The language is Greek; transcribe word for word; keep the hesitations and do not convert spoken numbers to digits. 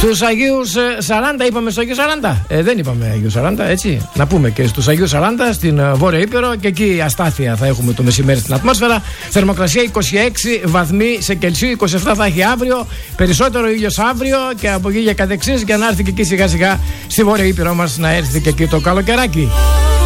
Στους Αγίους σαράντα, είπαμε στο Αγίου σαράντα. Ε, δεν είπαμε Αγίου σαράντα, έτσι. Να πούμε και στους Αγίου σαράντα στην Βόρεια Ήπειρο, και εκεί αστάθεια θα έχουμε το μεσημέρι στην ατμόσφαιρα. Θερμοκρασία είκοσι έξι βαθμοί σε Κελσίου, είκοσι επτά θα έχει αύριο. Περισσότερο ήλιος αύριο και από εκεί για κατεξής, για να έρθει και εκεί σιγά σιγά στη Βόρεια Ήπειρο μας να έρθει και εκεί το καλοκαιράκι.